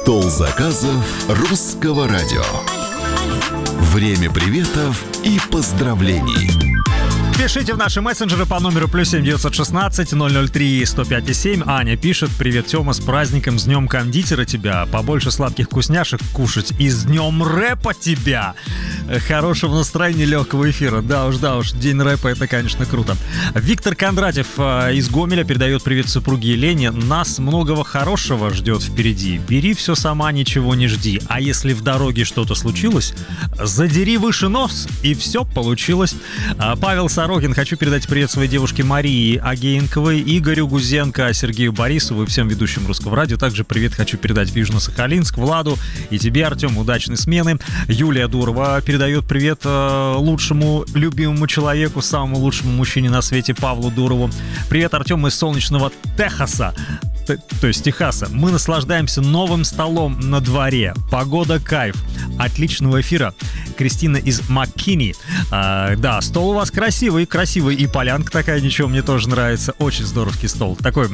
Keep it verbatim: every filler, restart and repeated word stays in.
Стол заказов Русского радио. Время приветов и поздравлений. Пишите в наши мессенджеры по номеру плюс семь девятьсот шестнадцать ноль ноль три сто пять семь. Аня пишет: привет, Тёма, с праздником, с днем кондитера тебя. Побольше сладких вкусняшек кушать и с днем рэпа тебя. Хорошего настроения, легкого эфира. Да уж, да уж, день рэпа — это, конечно, круто. Виктор Кондратьев э, из Гомеля передает привет супруге Елене. Нас многого хорошего ждет впереди. Бери все сама, ничего не жди. А если в дороге что-то случилось, задери выше нос, и все получилось. А, Павел Сорокин: хочу передать привет своей девушке Марии Агеенковой, Игорю Гузенко, Сергею Борисову и всем ведущим Русского радио. Также привет хочу передать в Южно-Сахалинск, Владу и тебе, Артем. Удачной смены. Юлия Дурова передает привет э, лучшему любимому человеку, самому лучшему мужчине на свете, Павлу Дурову. Привет, Артем, из солнечного Техаса. То есть Техаса. Мы наслаждаемся новым столом на дворе. Погода кайф. Отличного эфира. Кристина из Маккини. А, да, стол у вас красивый, красивый. И полянка такая, ничего, мне тоже нравится. Очень здоровский стол. Такой